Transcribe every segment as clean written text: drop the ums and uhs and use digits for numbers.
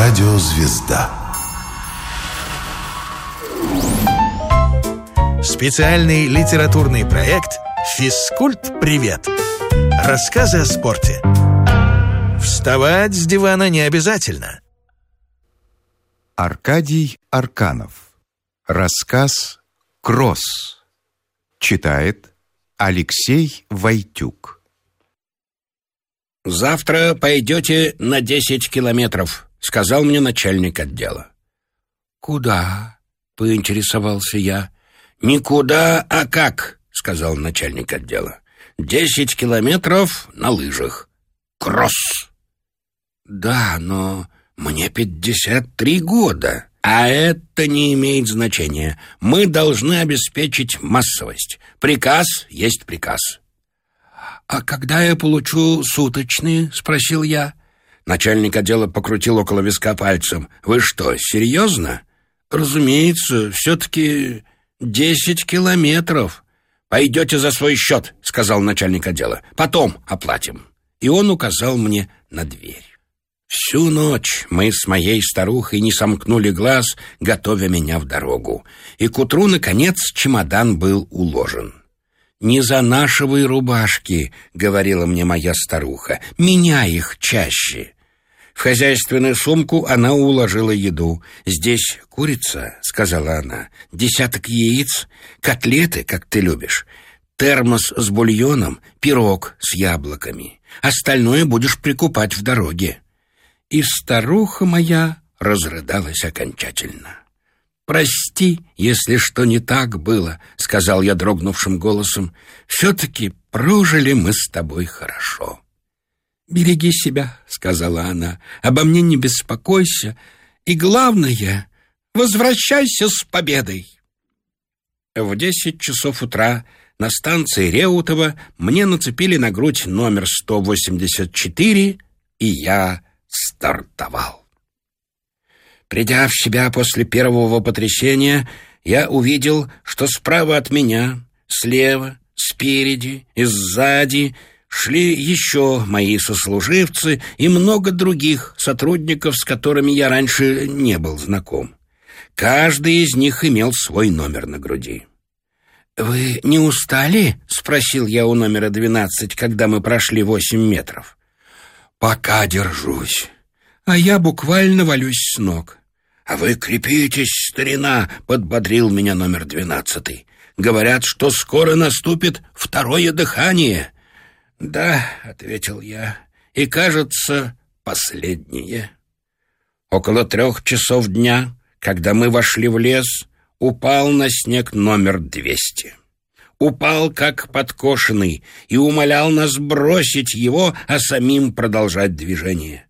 Радиозвезда. Специальный литературный проект «Физкульт-привет». Рассказы о спорте. Вставать с дивана не обязательно. Аркадий Арканов. Рассказ «Кросс». Читает Алексей Войтюк. «Завтра пойдете на 10 километров», — сказал мне начальник отдела. «Куда?» — поинтересовался я. «Никуда, а как?» — сказал начальник отдела. 10 километров на лыжах. Кросс». «Да, но мне 53 года. А это не имеет значения. Мы должны обеспечить массовость. Приказ есть приказ». «А когда я получу суточные?» — спросил я. Начальник отдела покрутил около виска пальцем. «Вы что, серьезно?» «Разумеется, все-таки 10 километров». «Пойдете за свой счет», — сказал начальник отдела. «Потом оплатим». И он указал мне на дверь. Всю ночь мы с моей старухой не сомкнули глаз, готовя меня в дорогу. И к утру, наконец, чемодан был уложен. «Не занашивай рубашки», — говорила мне моя старуха, — «меняй их чаще». В хозяйственную сумку она уложила еду. «Здесь курица», — сказала она, — «10 яиц, котлеты, как ты любишь, термос с бульоном, пирог с яблоками. Остальное будешь прикупать в дороге». И старуха моя разрыдалась окончательно. «Прости, если что не так было», — сказал я дрогнувшим голосом. «Все-таки прожили мы с тобой хорошо». «Береги себя», — сказала она, — «обо мне не беспокойся. И главное, возвращайся с победой». В 10 часов утра на станции Реутова мне нацепили на грудь номер 184, и я стартовал. Придя в себя после первого потрясения, я увидел, что справа от меня, слева, спереди и сзади шли еще мои сослуживцы и много других сотрудников, с которыми я раньше не был знаком. Каждый из них имел свой номер на груди. «Вы не устали?» — спросил я у номера 12, когда мы прошли 8 метров. «Пока держусь, а я буквально валюсь с ног». «А вы крепитесь, старина», — подбодрил меня номер 12. «Говорят, что скоро наступит второе дыхание». «Да», — ответил я, — «и, кажется, последнее». Около 3 часов дня, когда мы вошли в лес, упал на снег номер 200. Упал как подкошенный и умолял нас бросить его, а самим продолжать движение.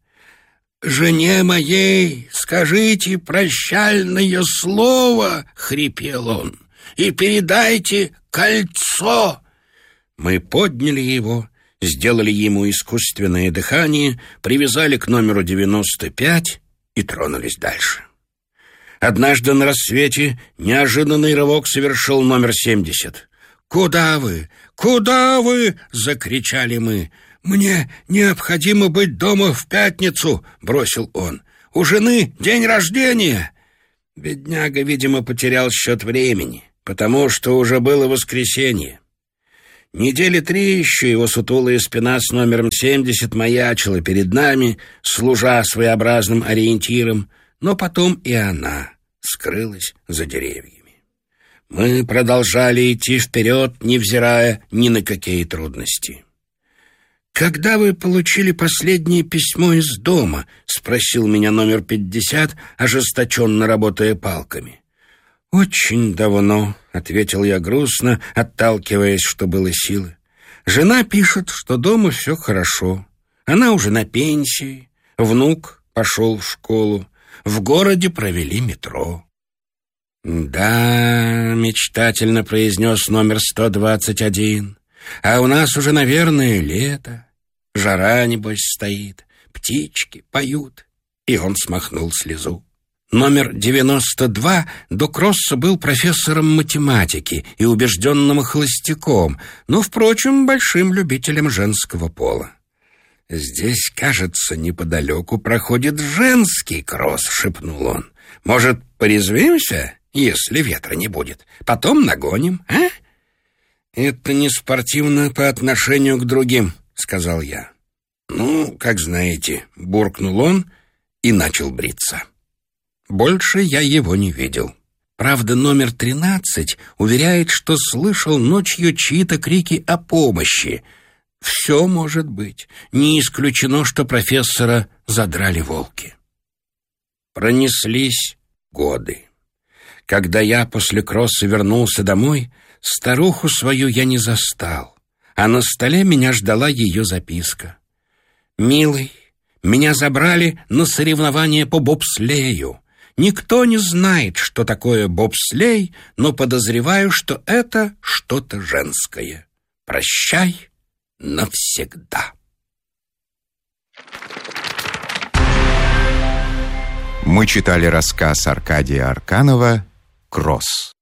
«Жене моей скажите прощальное слово», — хрипел он, — «и передайте кольцо». Мы подняли его, сделали ему искусственное дыхание, привязали к номеру 95 и тронулись дальше. Однажды на рассвете неожиданный рывок совершил номер 70. «Куда вы? Куда вы?» — закричали мы. «Мне необходимо быть дома в пятницу», — бросил он. «У жены день рождения». Бедняга, видимо, потерял счет времени, потому что уже было воскресенье. Недели 3 еще его сутулая спина с номером 70 маячила перед нами, служа своеобразным ориентиром, но потом и она скрылась за деревьями. Мы продолжали идти вперед, невзирая ни на какие трудности. «Когда вы получили последнее письмо из дома?» — спросил меня номер 50, ожесточенно работая палками. «Очень давно», — ответил я грустно, отталкиваясь, что было силы. «Жена пишет, что дома все хорошо. Она уже на пенсии, внук пошел в школу, в городе провели метро». «Да», — мечтательно произнес номер 121, — «а у нас уже, наверное, лето. Жара, небось, стоит, птички поют». И он смахнул слезу. Номер 92 до кросса был профессором математики и убежденным холостяком, но, впрочем, большим любителем женского пола. «Здесь, кажется, неподалеку проходит женский кросс», — шепнул он. «Может, порезвимся, если ветра не будет? Потом нагоним, а?» «Это не спортивно по отношению к другим», — сказал я. «Ну, как знаете», — буркнул он и начал бриться. Больше я его не видел. Правда, номер 13 уверяет, что слышал ночью чьи-то крики о помощи. Все может быть. Не исключено, что профессора задрали волки. Пронеслись годы. Когда я после кросса вернулся домой, старуху свою я не застал, а на столе меня ждала ее записка. «Милый, меня забрали на соревнования по бобслею. Никто не знает, что такое бобслей, но подозреваю, что это что-то женское. Прощай навсегда». Мы читали рассказ Аркадия Арканова «Кросс».